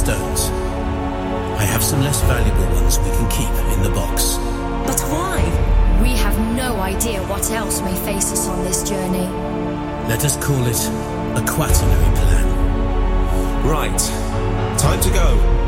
stones. I have some less valuable ones we can keep in the box. But why? We have no idea what else may face us on this journey. Let us call it a quaternary plan. Right. Time to go.